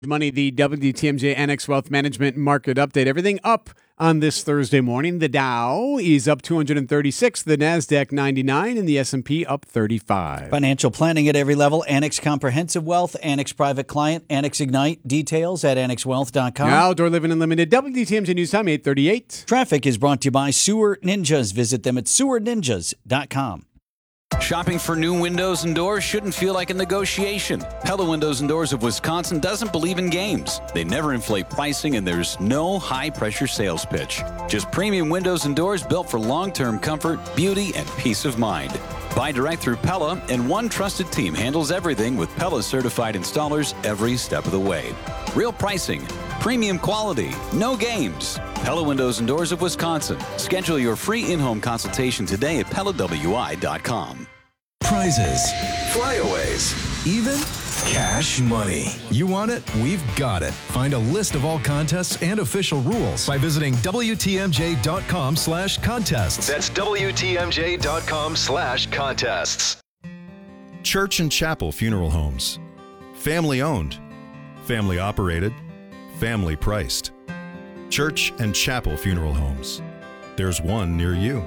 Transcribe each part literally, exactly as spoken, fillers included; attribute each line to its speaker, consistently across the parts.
Speaker 1: Money, the W T M J Annex Wealth Management Market Update. Everything up on this Thursday morning. The Dow is up two hundred thirty-six, the NASDAQ ninety-nine, and the S and P up thirty-five.
Speaker 2: Financial planning at every level. Annex Comprehensive Wealth, Annex Private Client, Annex Ignite. Details at annex wealth dot com.
Speaker 1: Outdoor Living Unlimited. W T M J News Time, eight thirty-eight.
Speaker 2: Traffic is brought to you by Sewer Ninjas. Visit them at sewer ninjas dot com.
Speaker 3: Shopping for new windows and doors shouldn't feel like a negotiation. Pella Windows and Doors of Wisconsin doesn't believe in games. They never inflate pricing, and there's no high-pressure sales pitch. Just premium windows and doors built for long-term comfort, beauty, and peace of mind. Buy direct through Pella, and one trusted team handles everything with Pella-certified installers every step of the way. Real pricing, premium quality, no games. Pella Windows and Doors of Wisconsin. Schedule your free in-home consultation today at pella w i dot com.
Speaker 4: Prizes, flyaways, even cash money. You want it? We've got it. Find a list of all contests and official rules by visiting W T M J dot com slash contests.
Speaker 5: That's W T M J dot com slash contests.
Speaker 6: Church and Chapel Funeral Homes. Family owned, family operated, family priced. Church and Chapel Funeral Homes. There's one near you.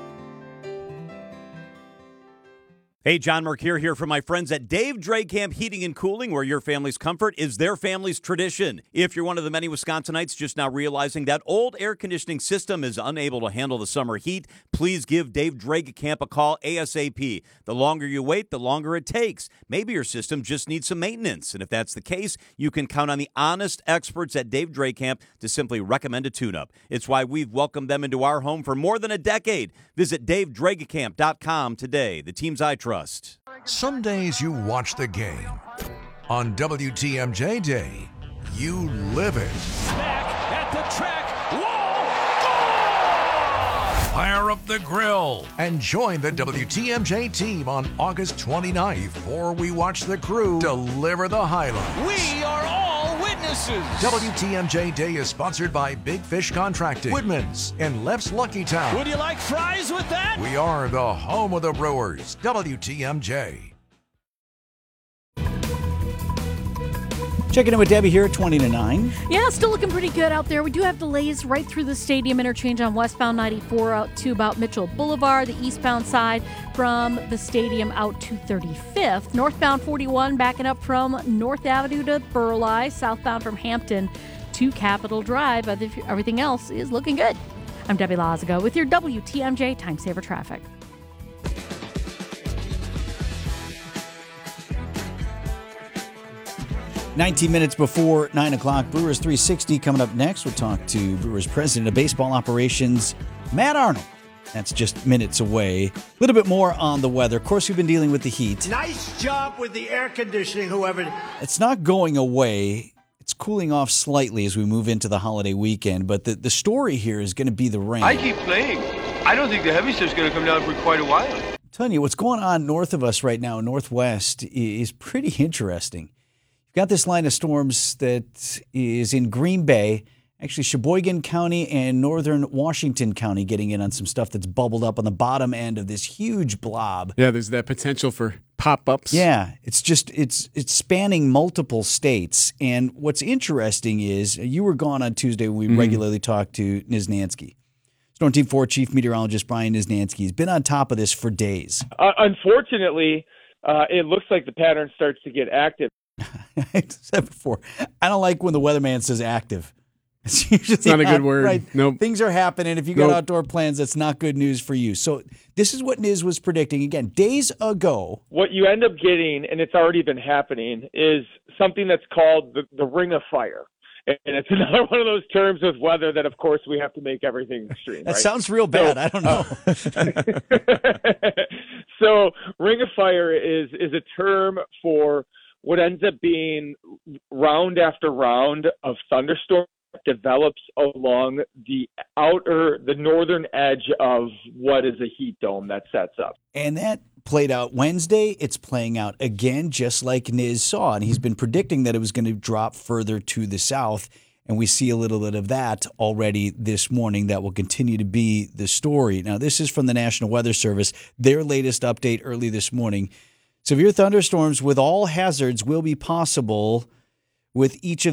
Speaker 7: Hey, John Mercure here from my friends at Dave Dragamp Heating and Cooling, where your family's comfort is their family's tradition. If you're one of the many Wisconsinites just now realizing that old air conditioning system is unable to handle the summer heat, please give Dave Dragamp a call ASAP. The longer you wait, the longer it takes. Maybe your system just needs some maintenance, and if that's the case, you can count on the honest experts at Dave Dragamp to simply recommend a tune-up. It's why we've welcomed them into our home for more than a decade. Visit dave dragamp dot com today. The teams I trust.
Speaker 8: Some days you watch the game. On W T M J Day, you live it.
Speaker 9: Back at the track, wall, goal!
Speaker 8: Fire up the grill and join the W T M J team on August twenty-ninth before we watch the crew deliver the highlights.
Speaker 9: We are all witnesses.
Speaker 8: W T M J Day is sponsored by Big Fish Contracting, Woodman's, and Leff's Lucky Town.
Speaker 9: Would you like fries with that?
Speaker 8: We are the home of the Brewers, W T M J.
Speaker 2: Checking in with Debbie here at twenty to nine.
Speaker 10: Yeah, still looking pretty good out there. We do have delays right through the stadium interchange on westbound ninety-four out to about Mitchell Boulevard, the eastbound side from the stadium out to thirty-fifth. Northbound forty-one backing up from North Avenue to Burleigh, southbound from Hampton to Capitol Drive. Everything else is looking good. I'm Debbie Lazago with your W T M J Time Saver Traffic.
Speaker 2: nineteen minutes before nine o'clock, Brewers three sixty coming up next. We'll talk to Brewers President of Baseball Operations, Matt Arnold. That's just minutes away. A little bit more on the weather. Of course, we've been dealing with the heat.
Speaker 11: Nice job with the air conditioning, whoever.
Speaker 2: It's not going away. It's cooling off slightly as we move into the holiday weekend, but the, the story here is going to be the rain.
Speaker 12: I keep playing. I don't think the heavy stuff's going to come down for quite a while.
Speaker 2: I'm telling you, what's going on north of us right now, northwest, is pretty interesting. You've got this line of storms that is in Green Bay, actually Sheboygan County and northern Washington County getting in on some stuff that's bubbled up on the bottom end of this huge blob.
Speaker 1: Yeah, there's that potential for pop-ups.
Speaker 2: Yeah, it's just, it's it's spanning multiple states. And what's interesting is, you were gone on Tuesday when we mm-hmm. regularly talked to Niznansky. Storm Team four Chief Meteorologist Brian Niznansky has been on top of this for days.
Speaker 13: Uh, unfortunately, uh, it looks like the pattern starts to get active.
Speaker 2: I said before, I don't like when the weatherman says active. It's usually
Speaker 1: it's not, not a good word.
Speaker 2: Right.
Speaker 1: Nope.
Speaker 2: Things are happening. If you got
Speaker 1: nope.
Speaker 2: outdoor plans, that's not good news for you. So this is what Niz was predicting, again, days ago.
Speaker 13: What you end up getting, and it's already been happening, is something that's called the, the ring of fire. And it's another one of those terms with weather that, of course, we have to make everything extreme.
Speaker 2: That
Speaker 13: right?
Speaker 2: sounds real bad. So, I don't know.
Speaker 13: Uh, so ring of fire is is a term for what ends up being round after round of thunderstorms develops along the outer, the northern edge of what is a heat dome that sets up.
Speaker 2: And that played out Wednesday. It's playing out again, just like Niz saw. And he's been predicting that it was going to drop further to the south. And we see a little bit of that already this morning. That will continue to be the story. Now, this is from the National Weather Service, their latest update early this morning. Severe thunderstorms with all hazards will be possible with each of